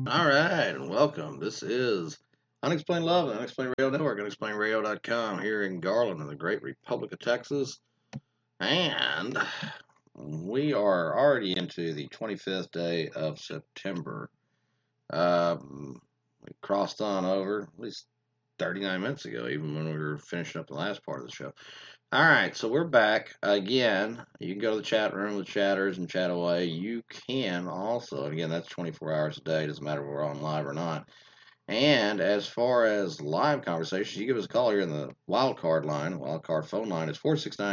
All right, and welcome. This is Unexplained Love and Unexplained Radio Network, unexplainеdradio.com here in Garland in the great Republic of Texas. And we are already into the 25th day of September. We crossed on over at least 39 minutes ago, even when we were finishing up the last part of the show. All right, so we're back again. You can go to the chat room with chatters and chat away. You can also, and again, that's 24 hours a day. Doesn't matter if we're on live or not. And as far as live conversations, you give us a call here in the wild card line. The wild card phone line is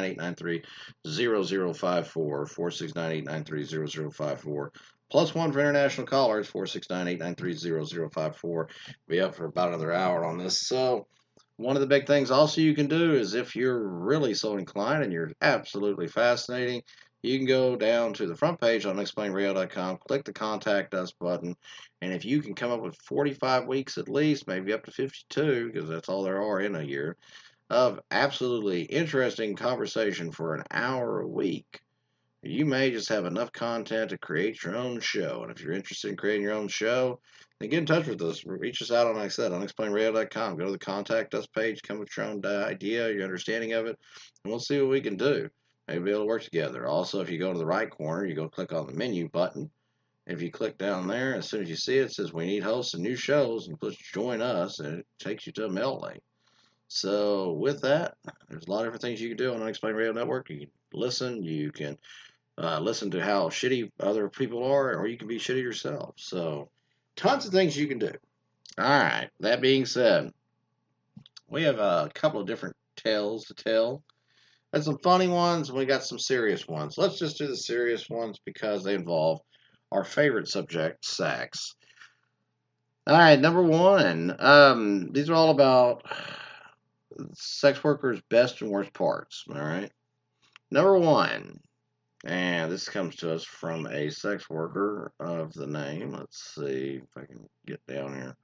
469-893-0054. 469-893-0054. Plus one for international callers, 469-893-0054. Be up for about another hour on this. So one of the big things also you can do is if you're really so inclined and you're absolutely fascinating, you can go down to the front page on unexplainedradio.com, click the Contact Us button, and if you can come up with 45 weeks at least, maybe up to 52, because that's all there are in a year, of absolutely interesting conversation for an hour a week, you may just have enough content to create your own show. And if you're interested in creating your own show, then get in touch with us. Reach us out on, like I said, unexplainedradio.com. Go to the Contact Us page, come with your own idea, your understanding of it, and we'll see what we can do. Maybe it'll work together. Also, if you go to the right corner, you go click on the menu button. If you click down there, as soon as you see it, it says we need hosts and new shows, and push join us, and it takes you to a mail link. So with that, there's a lot of different things you can do on Unexplained Radio Network. You can listen, you can listen to how shitty other people are, or you can be shitty yourself. So, tons of things you can do. All right. That being said, we have a couple of different tales to tell. Got some funny ones, and we got some serious ones. Let's just do the serious ones because they involve our favorite subject, sex. All right, number one. These are all about sex workers' best and worst parts. All right. Number one. And this comes to us from a sex worker of the name. Let's see if I can get down here.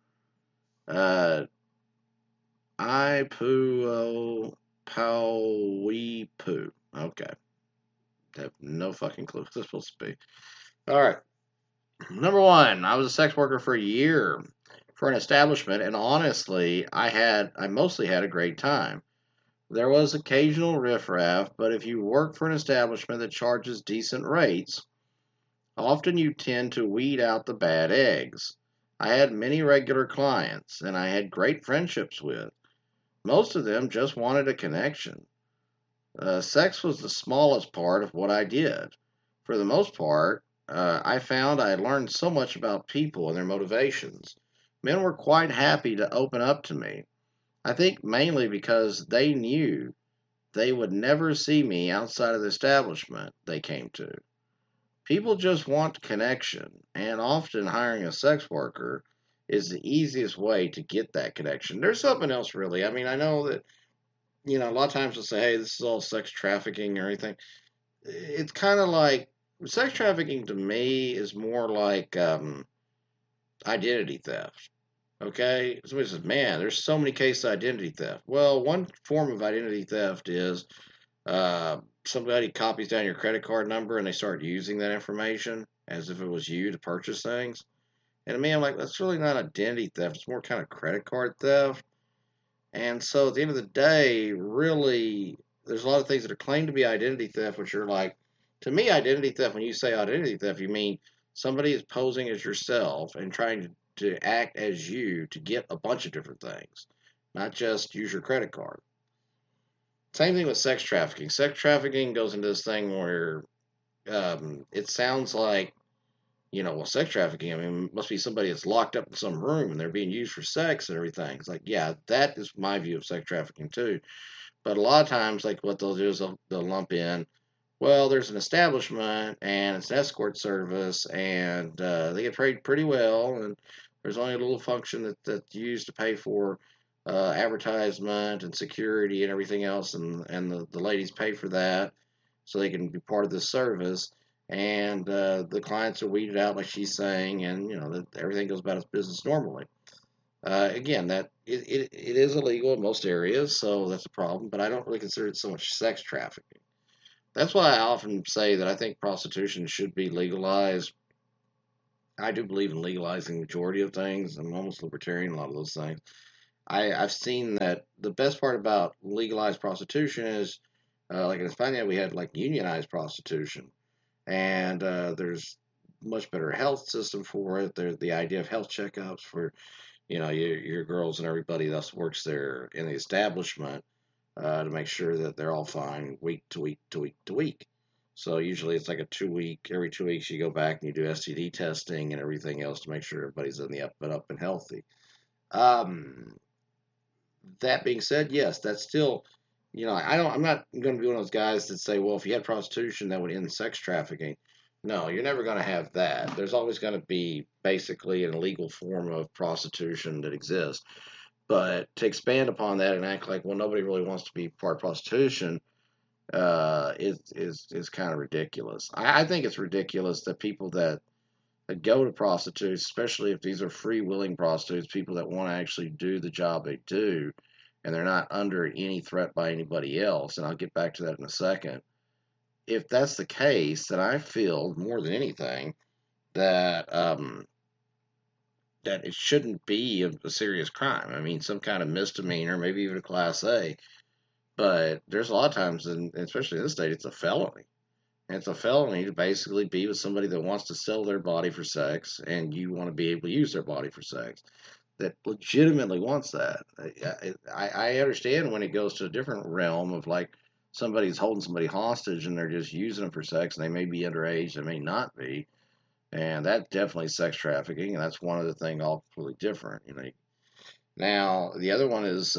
I Poo Powie Poo. Okay. I have no fucking clue what this is supposed to be. All right. Number one, I was a sex worker for a year for an establishment, and honestly, I mostly had a great time. There was occasional riffraff, but if you work for an establishment that charges decent rates, often you tend to weed out the bad eggs. I had many regular clients, and I had great friendships with. Most of them just wanted a connection. Sex was the smallest part of what I did. For the most part, I found I learned so much about people and their motivations. Men were quite happy to open up to me. I think mainly because they knew they would never see me outside of the establishment they came to. People just want connection, and often hiring a sex worker is the easiest way to get that connection. There's something else, really. I mean, I know that, a lot of times they'll say, hey, this is all sex trafficking or anything. It's kind of like sex trafficking to me is more like identity theft. Okay? Somebody says, man, there's so many cases of identity theft. Well, one form of identity theft is somebody copies down your credit card number and they start using that information as if it was you to purchase things. And to me, I'm like, that's really not identity theft. It's more kind of credit card theft. And so at the end of the day, really, there's a lot of things that are claimed to be identity theft, which are like, to me, identity theft, when you say identity theft, you mean somebody is posing as yourself and trying to act as you to get a bunch of different things, not just use your credit card. Same thing with sex trafficking. Sex trafficking goes into this thing where it sounds like, well, sex trafficking, I mean, it must be somebody that's locked up in some room and they're being used for sex and everything. It's like, yeah, that is my view of sex trafficking too. But a lot of times, like what they'll do is they'll lump in, well, there's an establishment and it's an escort service and they get paid pretty well and there's only a little function that's used to pay for advertisement and security and everything else, and the ladies pay for that so they can be part of this service. And the clients are weeded out, like she's saying, and everything goes about its business normally. Again, that it is illegal in most areas, so that's a problem. But I don't really consider it so much sex trafficking. That's why I often say that I think prostitution should be legalized I do believe in legalizing the majority of things. I'm almost libertarian in a lot of those things. I've seen that the best part about legalized prostitution is, like in España, we had like unionized prostitution, and there's much better health system for it. There's the idea of health checkups for your girls and everybody else works there in the establishment to make sure that they're all fine week to week to week to week. So usually it's like a 2 week. Every 2 weeks you go back and you do STD testing and everything else to make sure everybody's in the up and up and healthy. Um, that being said, yes, that's still, I'm not going to be one of those guys that say, well, if you had prostitution, that would end sex trafficking. No, you're never going to have that. There's always going to be basically an illegal form of prostitution that exists. But to expand upon that and act like, well, nobody really wants to be part of prostitution, is kind of ridiculous. I think it's ridiculous that people that go to prostitutes, especially if these are free willing prostitutes, people that want to actually do the job they do, and they're not under any threat by anybody else. And I'll get back to that in a second. If that's the case, then I feel more than anything that that it shouldn't be a serious crime. I mean, some kind of misdemeanor, maybe even a class A. But there's a lot of times, and especially in this state, it's a felony. And it's a felony to basically be with somebody that wants to sell their body for sex, and you want to be able to use their body for sex. That legitimately wants that. I understand when it goes to a different realm of like somebody's holding somebody hostage and they're just using them for sex, and they may be underage, they may not be, and that's definitely sex trafficking, and that's one of the things all completely different. Now the other one is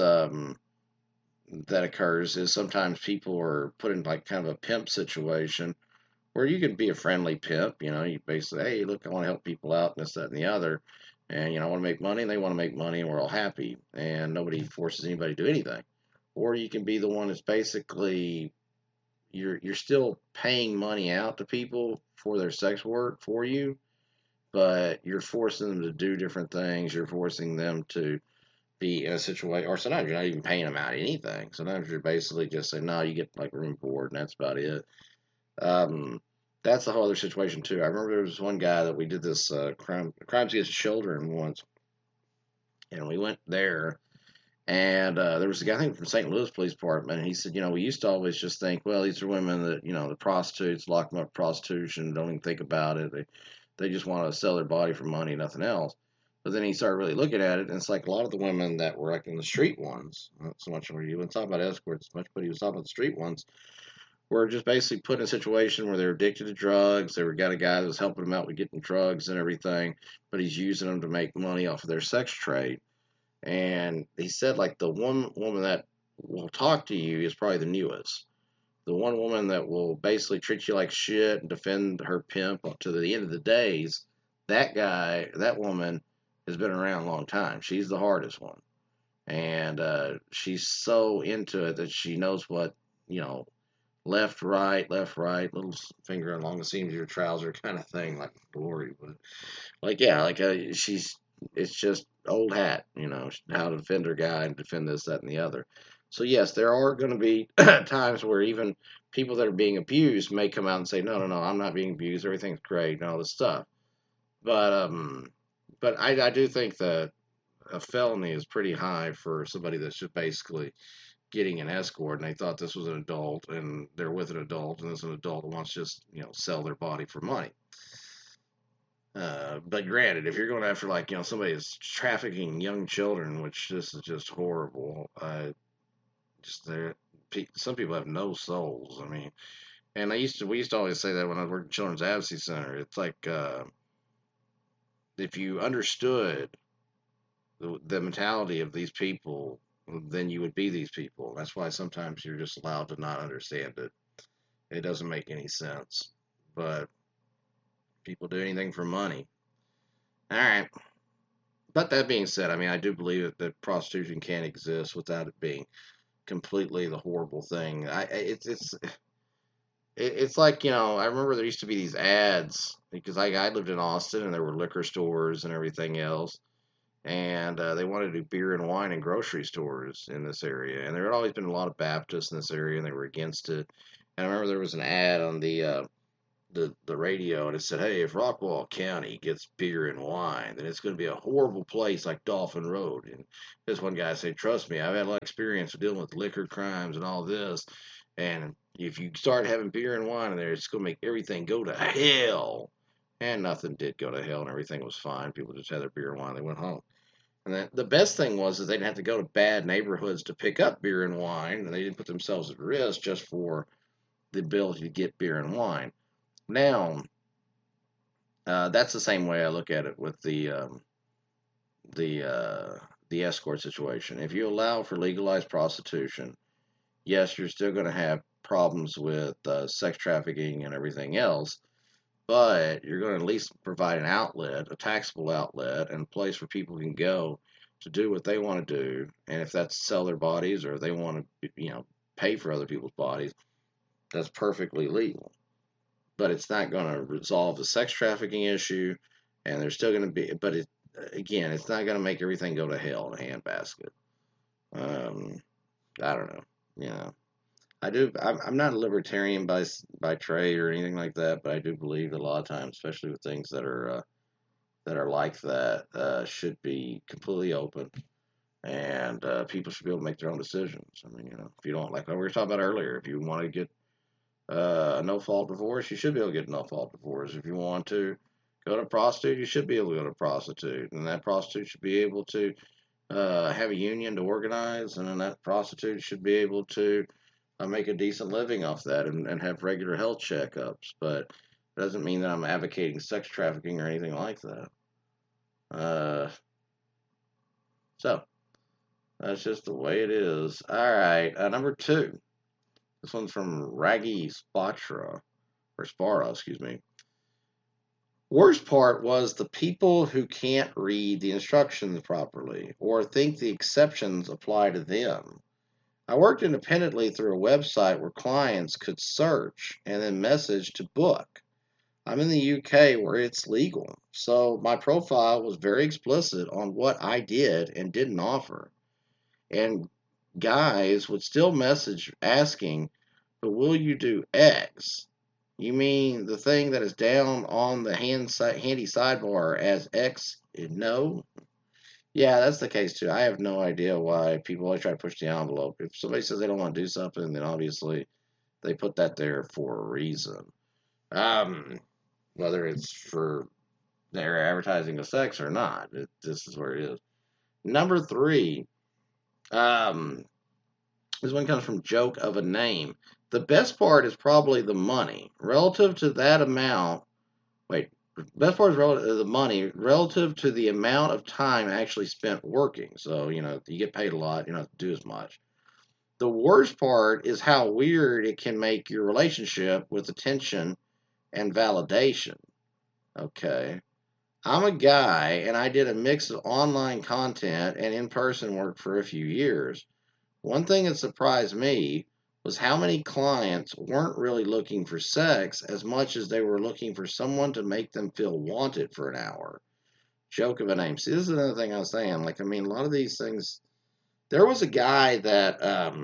that occurs is sometimes people are put in like kind of a pimp situation where you can be a friendly pimp. You basically, hey, look, I want to help people out, and this, that, and the other. And, I want to make money, and they want to make money, and we're all happy. And nobody forces anybody to do anything. Or you can be the one that's basically, you're still paying money out to people for their sex work for you, but you're forcing them to do different things. You're forcing them to be in a situation, or sometimes you're not even paying them out anything. Sometimes you're basically just saying, no, you get like room and board, and that's about it. Um, that's a whole other situation too. I remember there was one guy that we did this crimes against children once, and we went there, and there was a guy I think from St. Louis Police Department, and he said, we used to always just think, well, these are women that the prostitutes, lock them up for prostitution, don't even think about it. They just want to sell their body for money, nothing else. But then he started really looking at it, and it's like a lot of the women that were like in the street ones, not so much where you wouldn't talk about escorts as much, but he was talking about the street ones were just basically put in a situation where they're addicted to drugs. They were got a guy that was helping them out with getting drugs and everything, but he's using them to make money off of their sex trade. And he said, like, the one woman that will talk to you is probably the newest. The one woman that will basically treat you like shit and defend her pimp up to the end of the days, that woman has been around a long time. She's the hardest one. And she's so into it that she knows what, you know, left, right, little finger along the seams of your trouser kind of thing, like glory. But like, yeah, like it's just old hat, how to defend her guy and defend this, that, and the other. So yes, there are going to be times where even people that are being abused may come out and say, no, no, no, I'm not being abused. Everything's great and all this stuff. But I do think that a felony is pretty high for somebody that's just basically getting an escort and they thought this was an adult and they're with an adult and this is an adult who wants to just sell their body for money. But granted, if you're going after like somebody that's trafficking young children, which this is just horrible, just there, some people have no souls. I mean, and we used to always say that when I worked at Children's Advocacy Center. It's like if you understood the mentality of these people, then you would be these people. That's why sometimes you're just allowed to not understand it. It doesn't make any sense. But people do anything for money. All right. But that being said, I mean, I do believe that prostitution can exist without it being completely the horrible thing. It's like I remember there used to be these ads because I lived in Austin and there were liquor stores and everything else, and they wanted to do beer and wine in grocery stores in this area. And there had always been a lot of Baptists in this area, and they were against it. And I remember there was an ad on the the radio, and it said, "Hey, if Rockwall County gets beer and wine, then it's going to be a horrible place like Dolphin Road." And this one guy said, "Trust me, I've had a lot of experience dealing with liquor crimes and all this, and if you start having beer and wine in there, it's going to make everything go to hell." And nothing did go to hell, and everything was fine. People just had their beer and wine. They went home. And the best thing was that they didn't have to go to bad neighborhoods to pick up beer and wine, and they didn't put themselves at risk just for the ability to get beer and wine. Now, that's the same way I look at it with the the escort situation. If you allow for legalized prostitution, yes, you're still going to have problems with sex trafficking and everything else, but you're going to at least provide an outlet, a taxable outlet, and a place where people can go to do what they want to do. And if that's sell their bodies or they want to, pay for other people's bodies, that's perfectly legal. But it's not going to resolve the sex trafficking issue, and there's still going to be. But again, it's not going to make everything go to hell in a handbasket. Um, I don't know. You know, I do. I'm not a libertarian by trade or anything like that, but I do believe that a lot of times, especially with things that are like that, should be completely open, and people should be able to make their own decisions. I mean, if you don't like what we were talking about earlier, if you want to get a no fault divorce, you should be able to get a no fault divorce. If you want to go to a prostitute, you should be able to go to a prostitute, and that prostitute should be able to have a union to organize, and then that prostitute should be able to make a decent living off that and have regular health checkups. But it doesn't mean that I'm advocating sex trafficking or anything like that. Uh, so that's just the way it is. All right, number two. This one's from Raggy Spara, excuse me. Worst part was the people who can't read the instructions properly or think the exceptions apply to them. I worked independently through a website where clients could search and then message to book. I'm in the UK where it's legal, so my profile was very explicit on what I did and didn't offer. And guys would still message asking, "But will you do X? You mean the thing that is down on the handy sidebar as X? No." Yeah, that's the case too. I have no idea why people always try to push the envelope. If somebody says they don't want to do something, then obviously they put that there for a reason. Um, Whether it's for their advertising of sex or not, this is where it is. Number three, um, this one comes from Joke of a Name. The best part is probably the money. Relative to that amount, wait, best part is relative the money relative to the amount of time actually spent working. So, you get paid a lot, you don't have to do as much. The worst part is how weird it can make your relationship with attention and validation. Okay. I'm a guy and I did a mix of online content and in person work for a few years. One thing that surprised me was how many clients weren't really looking for sex as much as they were looking for someone to make them feel wanted for an hour. Joke of a name. See, this is another thing I was saying. Like, I mean, a lot of these things. There was a guy that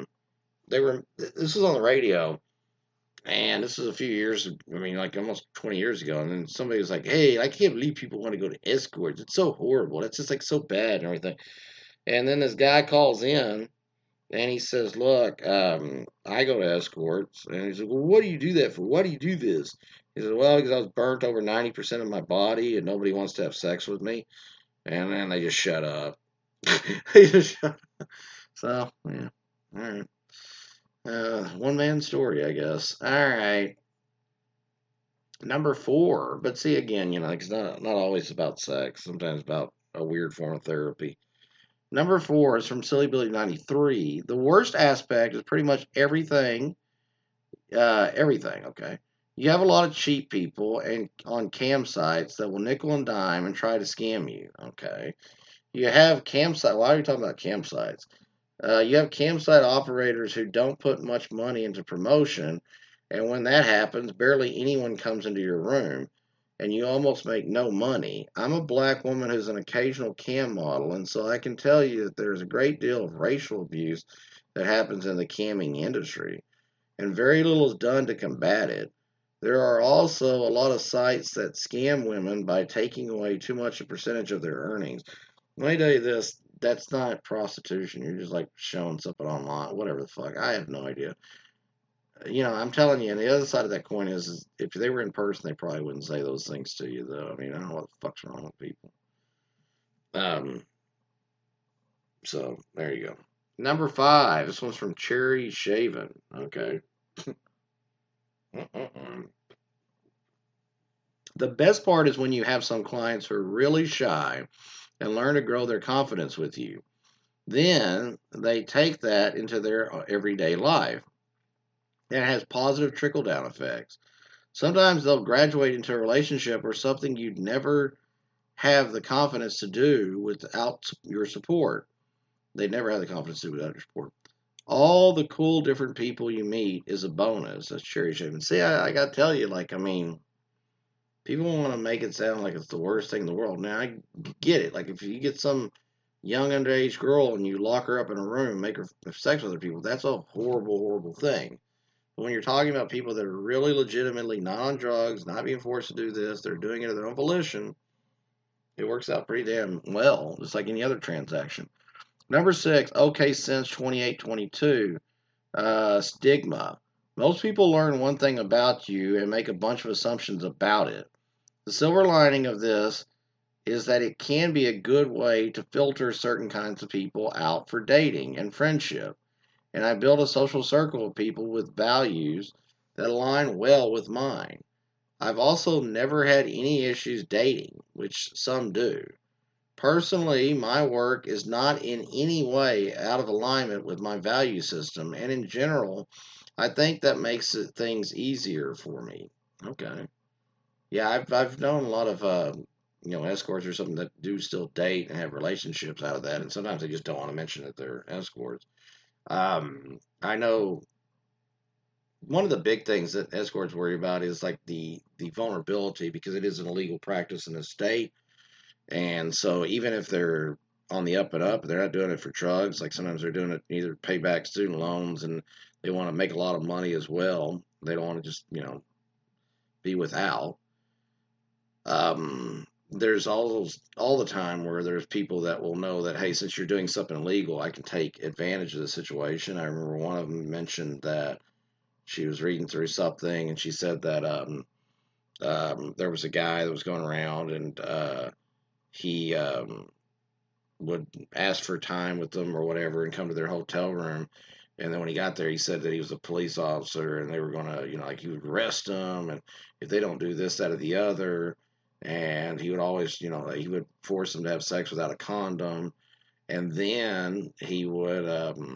This was on the radio, and this was a few years. I mean, like almost 20 years ago. And then somebody was like, "Hey, I can't believe people want to go to escorts. It's so horrible. It's just like so bad and everything." And then this guy calls in and he says, "Look, I go to escorts." And he's like, "Well, what do you do that for? Why do you do this?" He says, "Well, because I was burnt over 90% of my body and nobody wants to have sex with me." And then they just shut up. They just shut up. So, yeah. All right. One man story, I guess. All right. Number four. But see, again, it's not always about sex. Sometimes about a weird form of therapy. Number four is from Silly Billy 93. The worst aspect is pretty much everything. Everything, okay? You have a lot of cheap people and on campsites that will nickel and dime and try to scam you, okay? You have campsite. Why are you talking about campsites? You have campsite operators who don't put much money into promotion, and when that happens, barely anyone comes into your room, and you almost make no money. I'm a black woman who's an occasional cam model, and so I can tell you that there's a great deal of racial abuse that happens in the camming industry, and very little is done to combat it. There are also a lot of sites that scam women by taking away too much a percentage of their earnings. Let me tell you this, that's not prostitution. You're just like showing something online, whatever the fuck. I have no idea. I'm telling you, and the other side of that coin is if they were in person, they probably wouldn't say those things to you, though. I mean, I don't know what the fuck's wrong with people. Um, so there you go. Number 5. This one's from Cherry Shaven. Okay. The best part is when you have some clients who are really shy and learn to grow their confidence with you. Then they take that into their everyday life. And it has positive trickle down effects. Sometimes they'll graduate into a relationship or something you'd never have the confidence to do without your support. They never have the confidence to do without your support. All the cool different people you meet is a bonus. That's cherry shaving. See, I got to tell you, people want to make it sound like it's the worst thing in the world. Now, I get it. Like, if you get some young underage girl and you lock her up in a room and make her have sex with other people, that's a horrible, horrible thing. But when you're talking about people that are really legitimately not on drugs, not being forced to do this, they're doing it of their own volition, it works out pretty damn well, just like any other transaction. Number 6, OK Sense 2822, stigma. Most people learn one thing about you and make a bunch of assumptions about it. The silver lining of this is that it can be a good way to filter certain kinds of people out for dating and friendship. And I build a social circle of people with values that align well with mine. I've also never had any issues dating, which some do. Personally, my work is not in any way out of alignment with my value system, and in general, I think that makes things easier for me. Okay. Yeah, I've known a lot of escorts or something that do still date and have relationships out of that, and sometimes they just don't want to mention that they're escorts. I know one of the big things that escorts worry about is like the vulnerability because it is an illegal practice in the state, and so even if they're on the up and up, they're not doing it for drugs. Like sometimes they're doing it to either pay back student loans and they want to make a lot of money as well. They don't want to just be without. There's all the time where there's people that will know that, hey, since you're doing something illegal, I can take advantage of the situation. I remember one of them mentioned that she was reading through something and she said that there was a guy that was going around and he would ask for time with them or whatever and come to their hotel room. And then when he got there, he said that he was a police officer and they were going to, like he would arrest them. And if they don't do this, that, or the other. And he would always, he would force them to have sex without a condom. And then he would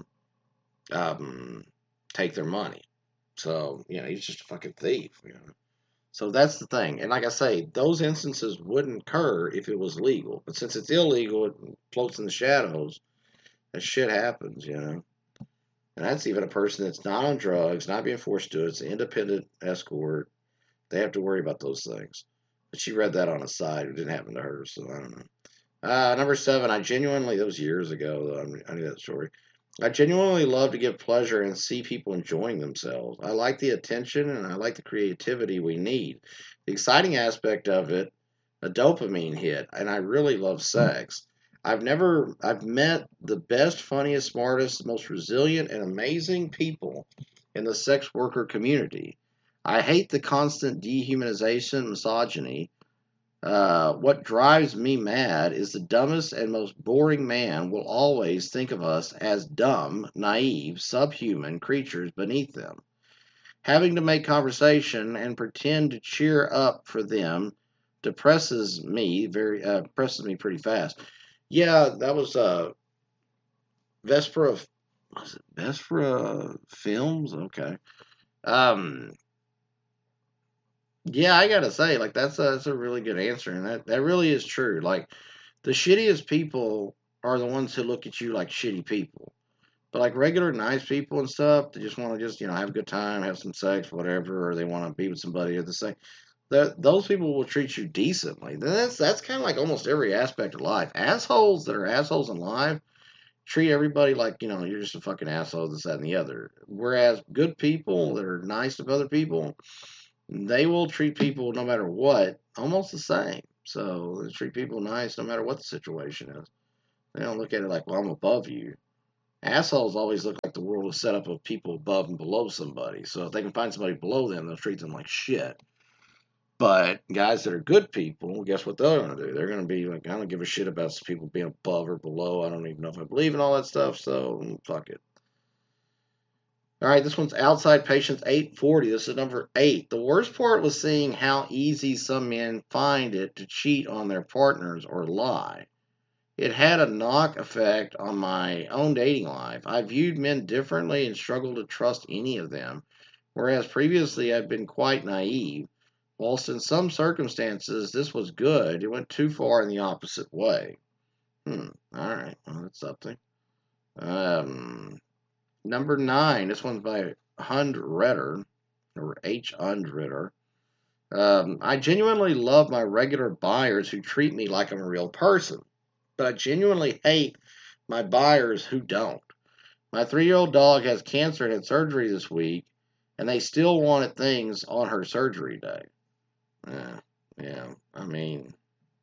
take their money. So, he's just a fucking thief. So that's the thing. And like I say, those instances wouldn't occur if it was legal. But since it's illegal, it floats in the shadows. That shit happens. And that's even a person that's not on drugs, not being forced to do it. It's an independent escort. They have to worry about those things. But she read that on a side. It didn't happen to her, so I don't know. Number 7, that was years ago, though. I knew that story. I genuinely love to give pleasure and see people enjoying themselves. I like the attention and I like the creativity we need. The exciting aspect of it, a dopamine hit, and I really love sex. I've met the best, funniest, smartest, most resilient, and amazing people in the sex worker community. I hate the constant dehumanization, misogyny. What drives me mad is the dumbest and most boring man will always think of us as dumb, naive, subhuman creatures beneath them. Having to make conversation and pretend to cheer up for them depresses me pretty fast. Yeah, that was Vespera. Was it Vespera Films? Okay. Um, yeah, I gotta say, like that's a really good answer, and that really is true. Like the shittiest people are the ones who look at you like shitty people. But like regular nice people and stuff, they just want to just have a good time, have some sex, whatever, or they want to be with somebody or the same. Those people will treat you decently. That's kind of like almost every aspect of life. Assholes that are assholes in life treat everybody like you're just a fucking asshole, this, that, and the other. Whereas good people that are nice to other people, they will treat people no matter what almost the same. So they treat people nice no matter what the situation is. They don't look at it like, well, I'm above you. Assholes always look like the world is set up of people above and below somebody. So if they can find somebody below them, they'll treat them like shit. But guys that are good people, guess what they're going to do? They're going to be like, I don't give a shit about people being above or below. I don't even know if I believe in all that stuff, so fuck it. All right, this one's Outside Patients 840. This is number 8. The worst part was seeing how easy some men find it to cheat on their partners or lie. It had a knock effect on my own dating life. I viewed men differently and struggled to trust any of them, whereas previously I'd been quite naive. Whilst in some circumstances this was good, it went too far in the opposite way. Alright, well, that's something. Number 9, this one's by Hund Redder, or H. Hund Redder. I genuinely love my regular buyers who treat me like I'm a real person, but I genuinely hate my buyers who don't. My 3-year-old dog has cancer and had surgery this week, and they still wanted things on her surgery day. Yeah, I mean,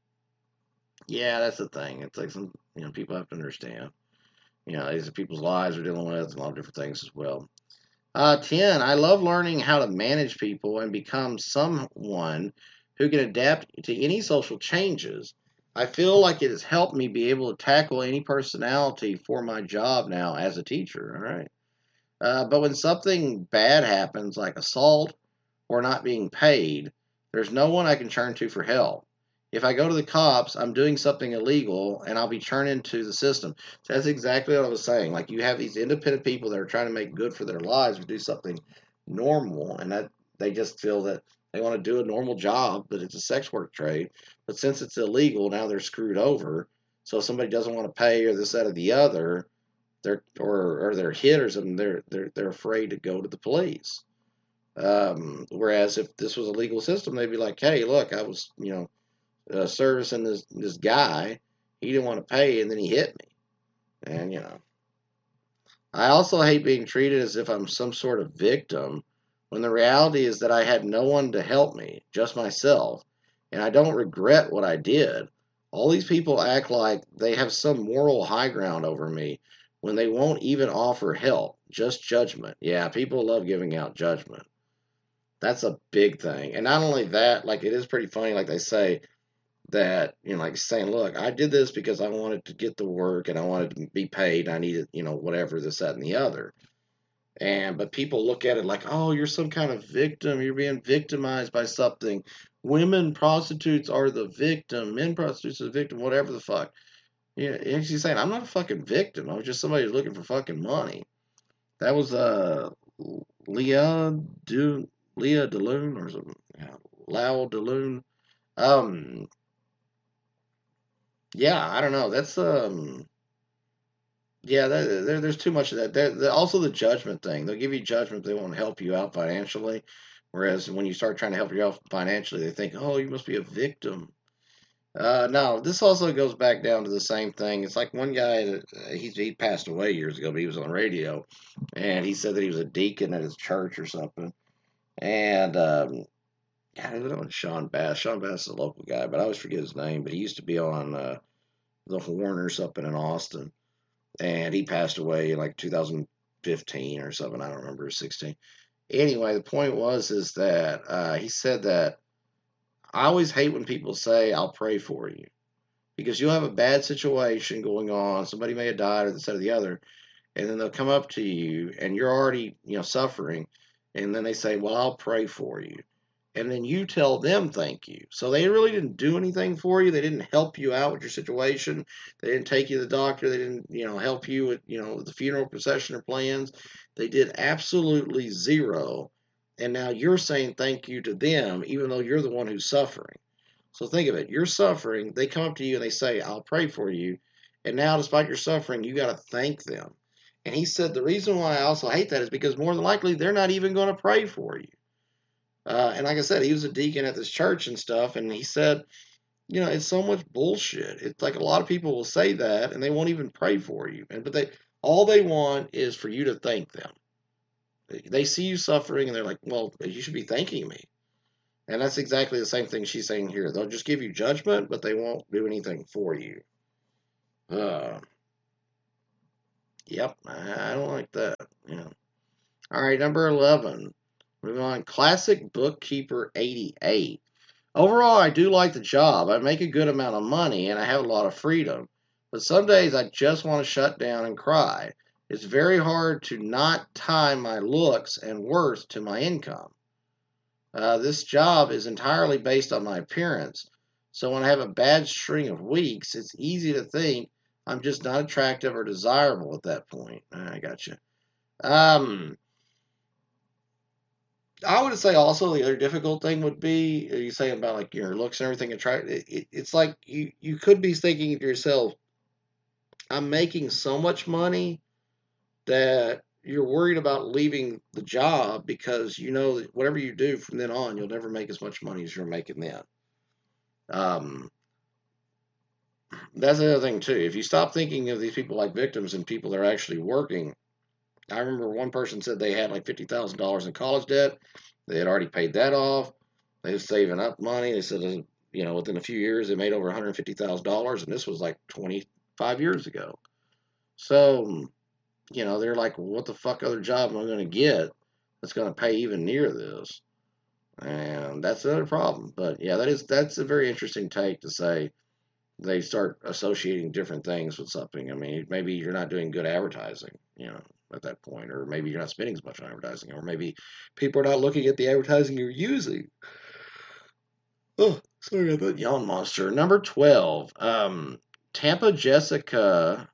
yeah, that's the thing. It's like some, people have to understand. These are people's lives we're dealing with, and a lot of different things as well. 10, I love learning how to manage people and become someone who can adapt to any social changes. I feel like it has helped me be able to tackle any personality for my job now as a teacher. All right. But when something bad happens, like assault or not being paid, there's no one I can turn to for help. If I go to the cops, I'm doing something illegal and I'll be turned into the system. So that's exactly what I was saying. Like, you have these independent people that are trying to make good for their lives or do something normal, and that they just feel that they want to do a normal job, but it's a sex work trade. But since it's illegal, now they're screwed over. So if somebody doesn't want to pay or this, that, or the other, they're hit or something, they're afraid to go to the police. Whereas if this was a legal system, they'd be like, hey, look, I was servicing this guy, he didn't want to pay, and then he hit me, and I also hate being treated as if I'm some sort of victim, when the reality is that I had no one to help me, just myself, and I don't regret what I did. All these people act like they have some moral high ground over me when they won't even offer help, just judgment. Yeah, people love giving out judgment. That's a big thing. And not only that, like, it is pretty funny, like they say that, like saying, look, I did this because I wanted to get the work and I wanted to be paid. I needed, whatever, this, that, and the other. But people look at it like, oh, you're some kind of victim. You're being victimized by something. Women prostitutes are the victim. Men prostitutes are the victim. Whatever the fuck. And she's saying, I'm not a fucking victim. I was just somebody who's looking for fucking money. That was Leah DeLune or something. Yeah, Lau DeLune. Um, yeah, I don't know. That's yeah, there's too much of that. Also the judgment thing. They'll give you judgment, but they won't help you out financially. Whereas when you start trying to help you out financially, they think, oh, you must be a victim. No, this also goes back down to the same thing. It's like one guy that he passed away years ago, but he was on the radio, and he said that he was a deacon at his church or something. And God, I don't know Sean Bass. Sean Bass is a local guy, but I always forget his name. But he used to be on the Horn or something in Austin, and he passed away in like 2015 or something. I don't remember, 16. Anyway, the point is that he said that I always hate when people say, I'll pray for you. Because you'll have a bad situation going on, somebody may have died or this, that, or the other, and then they'll come up to you and you're already, suffering, and then they say, well, I'll pray for you. And then you tell them thank you. So they really didn't do anything for you. They didn't help you out with your situation. They didn't take you to the doctor. They didn't, help you with, the funeral procession or plans. They did absolutely zero. And now you're saying thank you to them, even though you're the one who's suffering. So think of it. You're suffering. They come up to you and they say, I'll pray for you. And now, despite your suffering, you got to thank them. And he said the reason why I also hate that is because more than likely they're not even going to pray for you. And like I said, he was a deacon at this church and stuff, and he said, it's so much bullshit. It's like a lot of people will say that, and they won't even pray for you. But all they want is for you to thank them. They see you suffering, and they're like, well, you should be thanking me. And that's exactly the same thing she's saying here. They'll just give you judgment, but they won't do anything for you. Uh, yep, I don't like that. Yeah. All right, number 11. Moving on. Classic Bookkeeper 88. Overall, I do like the job. I make a good amount of money and I have a lot of freedom. But some days I just want to shut down and cry. It's very hard to not tie my looks and worth to my income. This job is entirely based on my appearance. So when I have a bad string of weeks, it's easy to think I'm just not attractive or desirable at that point. I got you. Um, I would say also the other difficult thing would be you saying about like your looks and everything. It's like you could be thinking to yourself, I'm making so much money that you're worried about leaving the job because you know that whatever you do from then on, you'll never make as much money as you're making then. Um, that's the other thing too. If you stop thinking of these people like victims and people that are actually working, I remember one person said they had like $50,000 in college debt. They had already paid that off. They were saving up money. They said, within a few years, they made over $150,000, and this was like 25 years ago. So, they're like, well, what the fuck other job am I going to get that's going to pay even near this? And that's another problem. But yeah, that's a very interesting take to say they start associating different things with something. I mean, maybe you're not doing good advertising, at that point, or maybe you're not spending as much on advertising, or maybe people are not looking at the advertising you're using. Oh, sorry about that yawn monster. Number 12, Tampa Jessica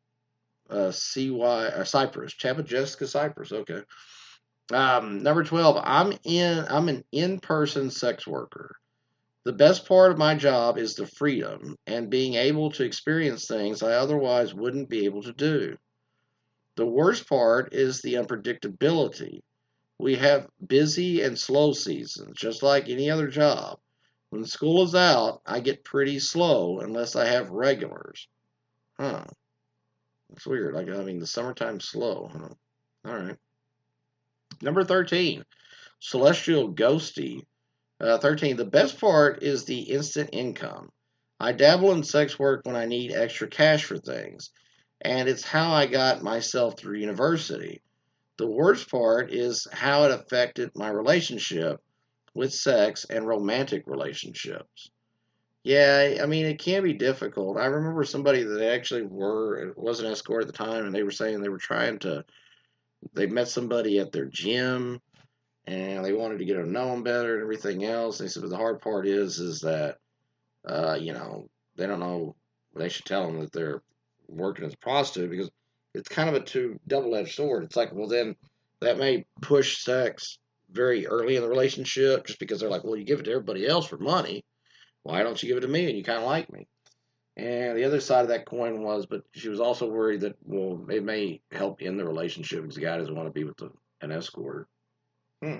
Cypress. Tampa Jessica Cypress. Okay. Number 12, I'm an in-person sex worker. The best part of my job is the freedom and being able to experience things I otherwise wouldn't be able to do. The worst part is the unpredictability. We have busy and slow seasons, just like any other job. When school is out, I get pretty slow unless I have regulars. Huh. That's weird. I mean, the summertime's slow. Huh? All right. Number 13, Celestial Ghosty. 13, the best part is the instant income. I dabble in sex work when I need extra cash for things, and it's how I got myself through university. The worst part is how it affected my relationship with sex and romantic relationships. Yeah, I mean, it can be difficult. I remember somebody that actually was an escort at the time, and they were saying they met somebody at their gym, and they wanted to get to know them better and everything else. They said, but the hard part is that, they don't know, they should tell them that they're working as a prostitute because it's kind of a double-edged sword. It's like, well, then that may push sex very early in the relationship just because they're like, well, you give it to everybody else for money. Why don't you give it to me and you kind of like me? And the other side of that coin was, but she was also worried that, well, it may help in the relationship because the guy doesn't want to be with an escort. Hmm.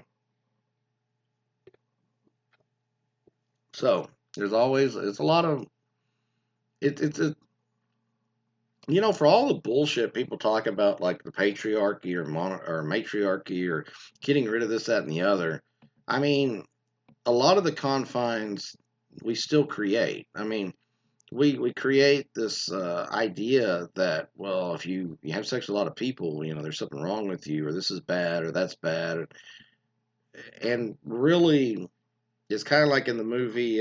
So it's a lot of it's a for all the bullshit people talk about like the patriarchy or matriarchy or getting rid of this, that, and the other. I mean, a lot of the confines we still create. I mean, we create this idea that, well, if you have sex with a lot of people, there's something wrong with you, or this is bad, or that's bad, and really, it's kind of like in the movie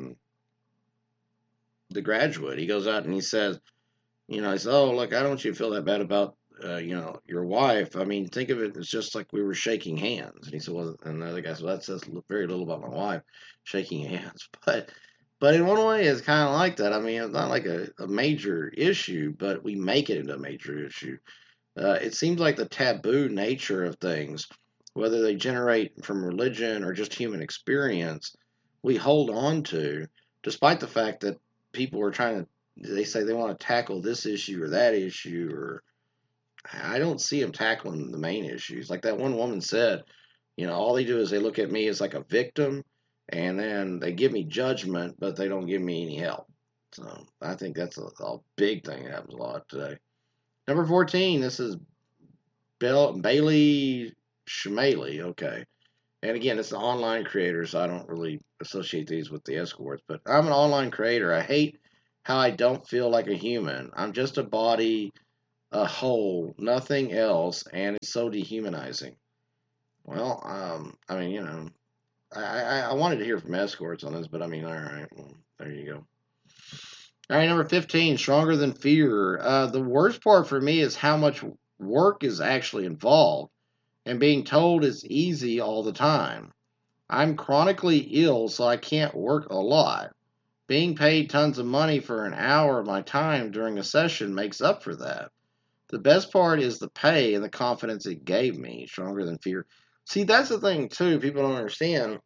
The Graduate. He goes out and he says, he says, oh, look, I don't want you to feel that bad about, your wife. I mean, think of it as just like we were shaking hands. And he said, well, and the other guy said, well, that says very little about my wife, shaking hands. But in one way, it's kind of like that. I mean, it's not like a major issue, but we make it into a major issue. It seems like the taboo nature of things, whether they generate from religion or just human experience, we hold on to, despite the fact that people are trying to, they say they want to tackle this issue or that issue, or I don't see them tackling the main issues. Like that one woman said, all they do is they look at me as like a victim and then they give me judgment, but they don't give me any help. So I think that's a big thing that happens a lot today. Number 14, this is Bailey Shmaley. Okay. And again, it's the online creators. So I don't really associate these with the escorts, but I'm an online creator. I hate how I don't feel like a human. I'm just a body, a whole, nothing else, and it's so dehumanizing. Well, I mean, I wanted to hear from escorts on this, but I mean, all right, well, there you go. All right, number 15, stronger than fear. The worst part for me is how much work is actually involved and being told it's easy all the time. I'm chronically ill, so I can't work a lot. Being paid tons of money for an hour of my time during a session makes up for that. The best part is the pay and the confidence it gave me, stronger than fear. See, that's the thing, too, people don't understand.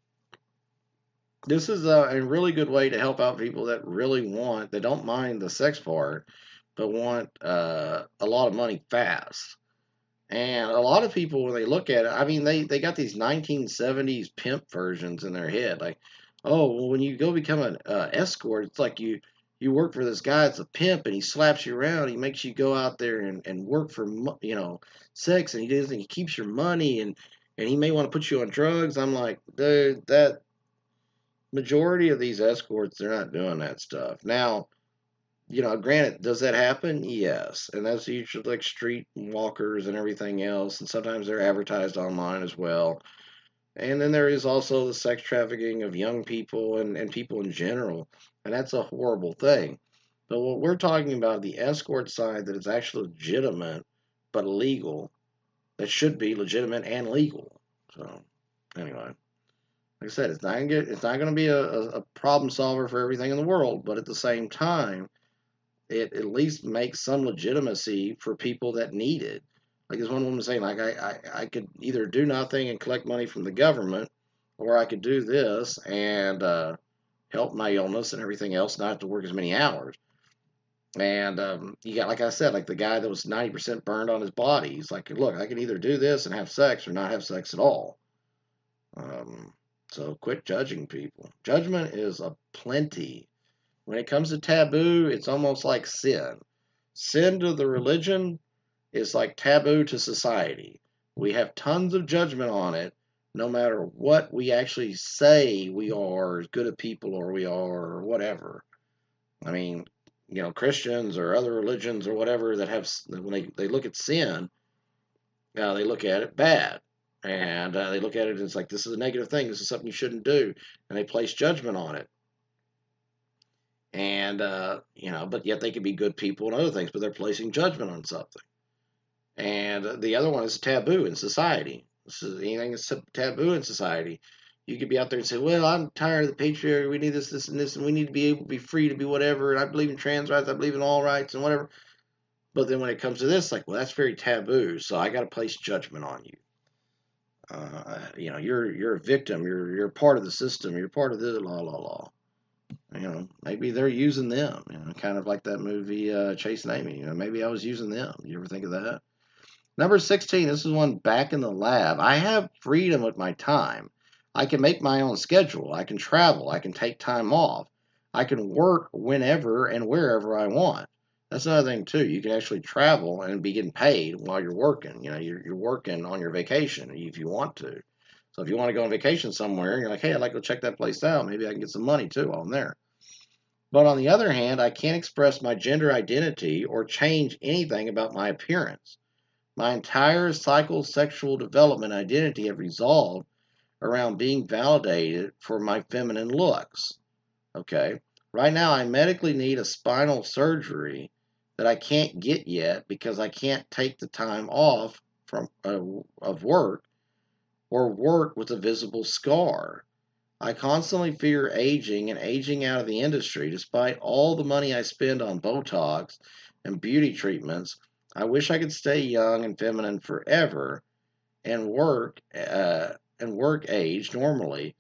This is a really good way to help out people that really want, they don't mind the sex part, but want a lot of money fast. And a lot of people, when they look at it, I mean, they got these 1970s pimp versions in their head. Like, oh, well, when you go become an escort, it's like you work for this guy that's a pimp and he slaps you around. He makes you go out there and work for, sex, and he keeps your money and he may want to put you on drugs. I'm like, dude, that majority of these escorts, they're not doing that stuff. Now, granted, does that happen? Yes. And that's usually like street walkers and everything else. And sometimes they're advertised online as well. And then there is also the sex trafficking of young people and people in general. And that's a horrible thing. But what we're talking about, the escort side that is actually legitimate but illegal, that should be legitimate and legal. So, anyway. Like I said, it's not gonna be a problem solver for everything in the world, but at the same time, it at least makes some legitimacy for people that need it. Like this one woman saying, like I could either do nothing and collect money from the government, or I could do this and help my illness and everything else, not have to work as many hours. And you got, like I said, like the guy that was 90% burned on his body. He's like, look, I can either do this and have sex or not have sex at all. Um, so quit judging people. Judgment is a plenty. When it comes to taboo, it's almost like sin. Sin to the religion is like taboo to society. We have tons of judgment on it, no matter what we actually say we are, as good a people or we are, or whatever. I mean, Christians or other religions or whatever that have, when they look at sin, they look at it bad. And they look at it as like, this is a negative thing. This is something you shouldn't do. And they place judgment on it. And, but yet they could be good people and other things, but they're placing judgment on something. And the other one is taboo in society. This is anything that's taboo in society. You could be out there and say, well, I'm tired of the patriarchy. We need this, this, and this, and we need to be able to be free to be whatever. And I believe in trans rights. I believe in all rights and whatever. But then when it comes to this, like, well, that's very taboo. So I got to place judgment on you. You're a victim. You're part of the system. You're part of the law. Maybe they're using them. Kind of like that movie Chasing Amy. Maybe I was using them. You ever think of that? Number 16, this is one back in the lab. I have freedom with my time. I can make my own schedule. I can travel. I can take time off. I can work whenever and wherever I want. That's another thing, too. You can actually travel and be getting paid while you're working. You're working on your vacation if you want to. So if you want to go on vacation somewhere, you're like, hey, I'd like to check that place out. Maybe I can get some money, too, while I'm there. But on the other hand, I can't express my gender identity or change anything about my appearance. My entire psychosexual development identity have resolved around being validated for my feminine looks. Okay. Right now, I medically need a spinal surgery that I can't get yet because I can't take the time off from of work or work with a visible scar. I constantly fear aging and aging out of the industry. Despite all the money I spend on Botox and beauty treatments, I wish I could stay young and feminine forever and work age normally,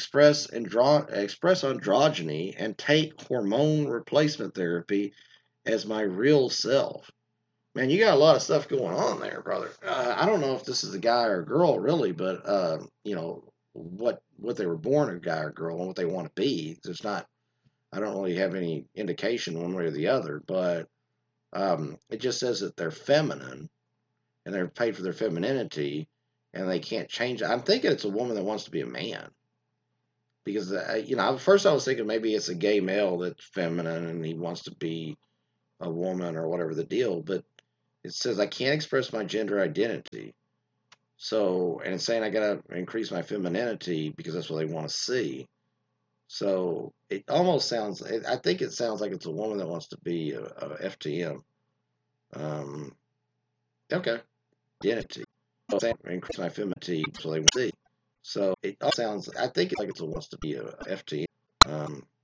express androgyny, and take hormone replacement therapy as my real self. Man, you got a lot of stuff going on there, brother. I don't know if this is a guy or a girl, really, but what they were born, a guy or girl, and what they want to be. There's not. I don't really have any indication one way or the other, but it just says that they're feminine and they're paid for their femininity, and they can't change it. I'm thinking it's a woman that wants to be a man because at first I was thinking maybe it's a gay male that's feminine and he wants to be a woman or whatever the deal, but it says I can't express my gender identity. So, and it's saying I gotta increase my femininity because that's what they want to see. So it almost sounds. I think it sounds like it's a woman that wants to be a FTM. Um, okay, identity. So saying increase my femininity so they want to see. So it all sounds. I think it's like it's a wants to be a FTM.